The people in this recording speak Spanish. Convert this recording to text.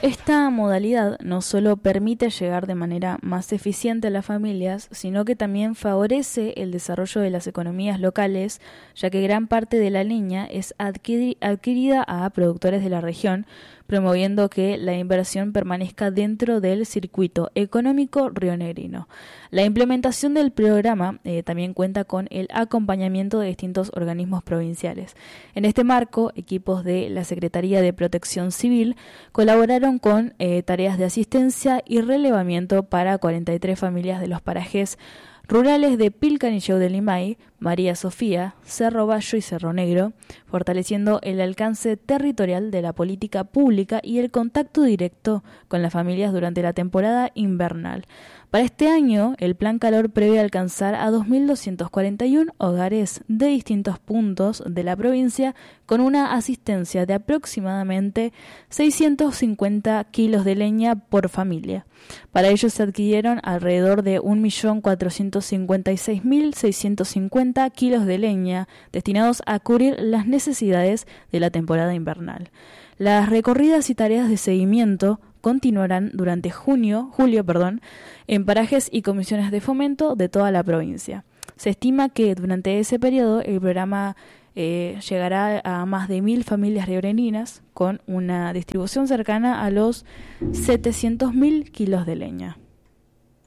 Esta modalidad no solo permite llegar de manera más eficiente a las familias, sino que también favorece el desarrollo de las economías locales, ya que gran parte de la leña es adquirida a productores de la región, promoviendo que la inversión permanezca dentro del circuito económico rionegrino. La implementación del programa también cuenta con el acompañamiento de distintos organismos provinciales. En este marco, equipos de la Secretaría de Protección Civil colaboraron con tareas de asistencia y relevamiento para 43 familias de los parajes rurales de Pilcanilleu de Limay, María Sofía, Cerro Bayo y Cerro Negro, fortaleciendo el alcance territorial de la política pública y el contacto directo con las familias durante la temporada invernal. Para este año, el Plan Calor prevé alcanzar a 2.241 hogares de distintos puntos de la provincia con una asistencia de aproximadamente 650 kilos de leña por familia. Para ello se adquirieron alrededor de 1.456.650 kilos de leña destinados a cubrir las necesidades de la temporada invernal. Las recorridas y tareas de seguimiento continuarán durante julio, en parajes y comisiones de fomento de toda la provincia. Se estima que durante ese periodo el programa llegará a más de 1.000 familias riograndinas con una distribución cercana a los 700.000 kilos de leña.